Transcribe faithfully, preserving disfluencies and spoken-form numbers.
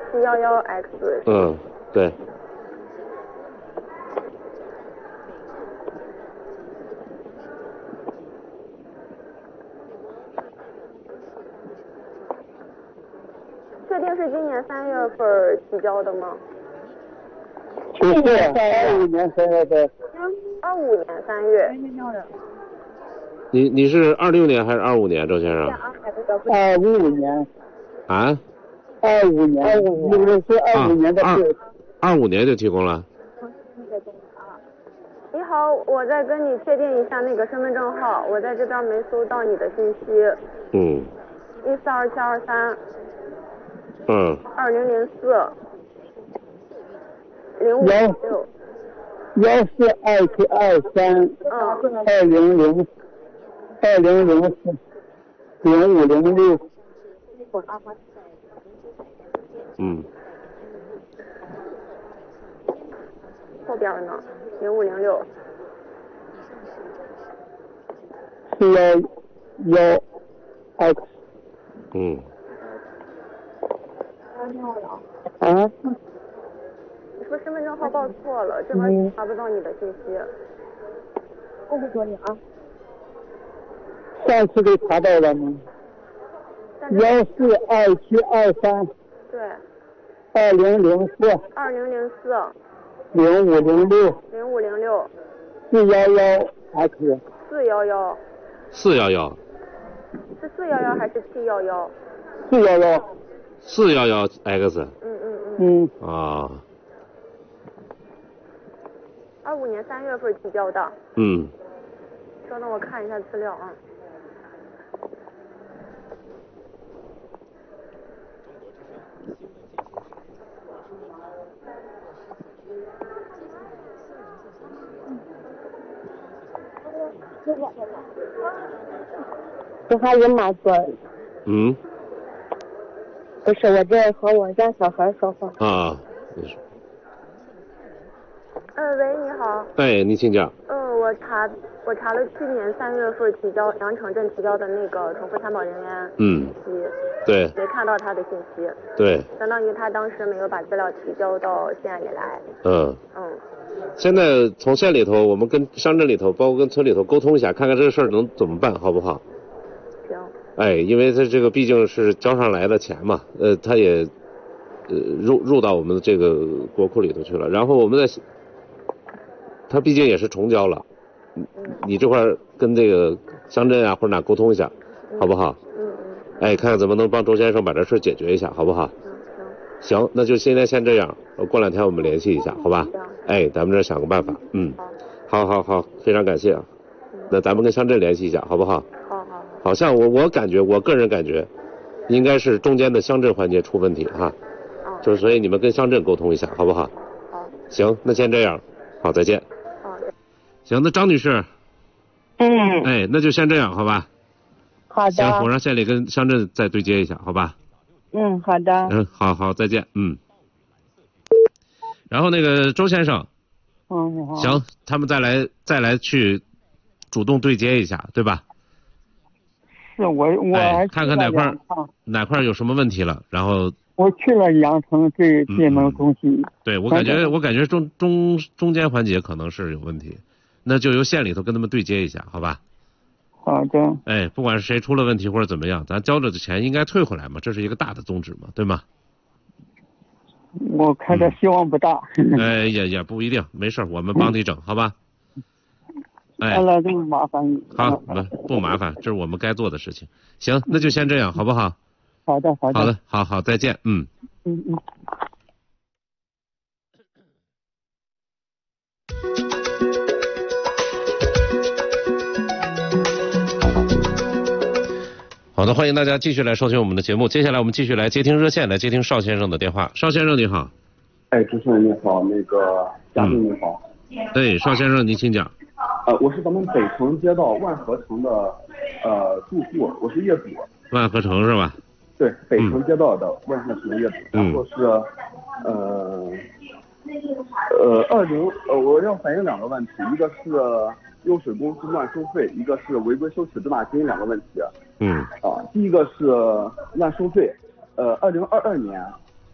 七一一 X。 嗯，对。 确定是今年三月份提交的吗？ 去年二五年三月的。 二五年三月。 你你是二六年还是二五年，周先生？ 二五年。 啊？ 二五年。二五年。那个是二五年的事。 二五年就提供了。 你好，我再跟你确定一下那个身份证号，我在这边没搜到你的信息。 嗯。 一四二七二三。 嗯。 二零零四。零五六。 幺四二七二三。 嗯。 二零零。二零零四。零五零六。 嗯。 后边呢？零五零六。 四幺幺 X。 嗯。 啊？ 你说身份证号报错了，这边查不到你的信息。我不说你啊。 上次给查到了吗？幺四二七二三。 对。 二零零四。 二零零四。 零五零六。 零五零六。 四幺幺 X。 四幺幺。 四幺幺。 是四幺幺还是七幺幺？ 四幺幺。 四幺幺 X。 嗯嗯嗯。 嗯。 啊。 二五年三月份提交的。 嗯。 稍等，我看一下资料啊。 这还有吗？哥？ 嗯。 不是，我这和我家小孩说话。 啊，你说。 呃，喂，你好。 哎，你请讲。 嗯，我查我查了去年三月份提交杨城镇提交的那个重复参保人员嗯信息， 对， 没看到他的信息， 对， 相当于他当时没有把资料提交到县里来。 嗯嗯。 现在从县里头，我们跟乡镇里头，包括跟村里头沟通一下，看看这个事儿能怎么办，好不好？ 行。 哎，因为他这个毕竟是交上来的钱嘛，呃，他也呃入入到我们的这个国库里头去了，然后我们在，他毕竟也是重交了， 嗯， 你这块儿跟这个乡镇啊或者哪沟通一下，好不好？ 嗯嗯。 哎，看看怎么能帮周先生把这事解决一下，好不好？ 嗯， 行。行，那就现在先这样，过两天我们联系一下，好吧？哎，咱们这想个办法，嗯，好好好，非常感谢啊。那咱们跟乡镇联系一下，好不好？ 好好。 好像我我感觉，我个人感觉，应该是中间的乡镇环节出问题哈。 哦。 就是所以你们跟乡镇沟通一下，好不好？ 好。 行，那先这样，好，再见。 好。 行，那张女士。 嗯。 哎，那就先这样，好吧？ 好的。 行，我让县里跟乡镇再对接一下，好吧？ 嗯，好的。 嗯，好好，再见，嗯。然后那个周先生。 嗯，好。 行，他们再来再来去主动对接一下，对吧？ 是我我、 哎、看看哪块哪块有什么问题了，然后我去了阳城这技能中心。 嗯、对我感觉我感觉中中中间环节可能是有问题，那就由县里头跟他们对接一下，好吧？ 好的。 哎，不管是谁出了问题或者怎么样，咱交着的钱应该退回来嘛，这是一个大的宗旨嘛，对吗？ 我看这希望不大。 嗯、哎，也也不一定，没事，我们帮你整，好吧？哎， 那这么麻烦。 好，不麻烦，这是我们该做的事情。行，那就先这样，好不好？ 好的，好的。 好的，好好，再见，嗯。 嗯嗯。 好的，欢迎大家继续来收听我们的节目。接下来我们继续来接听热线，来接听邵先生的电话。邵先生你好。 哎，主持人你好，那个嘉宾你好。 对，邵先生您请讲。 呃，我是咱们北城街道万和城的呃住户，我是业主。 万和城是吧？ 对，北城街道的万和城业主， 嗯、 然后是呃呃二零呃我要反映两个问题，一个是优水公司乱收费，一个是违规收取滞纳金两个问题。 嗯。 啊，第一个是乱收费，呃，二零二二年